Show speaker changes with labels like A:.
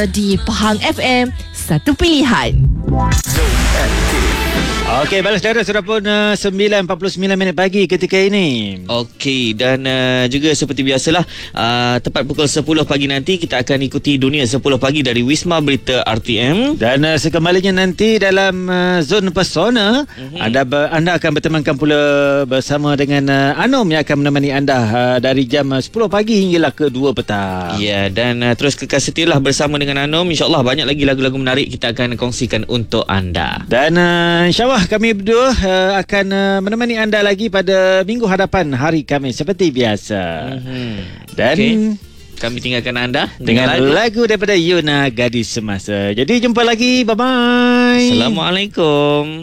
A: di Pahang FM, satu pilihan.
B: Okey, balas saudara, sudah pun 9.49 pagi ketika ini.
C: Okey, dan juga seperti biasalah, tepat pukul 10 pagi nanti kita akan ikuti Dunia 10 pagi dari Wisma Berita RTM.
B: Dan sekembalinya nanti dalam Zon Pesona, anda akan bertemankan pula bersama dengan Anom yang akan menemani anda dari jam 10 pagi hinggalah ke 2 petang.
C: Ya, dan terus kekal setialah bersama dengan Anom. InsyaAllah banyak lagi lagu-lagu menarik kita akan kongsikan untuk anda.
B: Dan insyaAllah kami berdua akan menemani anda lagi pada minggu hadapan hari Khamis seperti biasa. Dan
C: kami tinggalkan anda
B: dengan lagu daripada Yuna, Gadis Semasa. Jadi jumpa lagi. Bye-bye.
C: Assalamualaikum.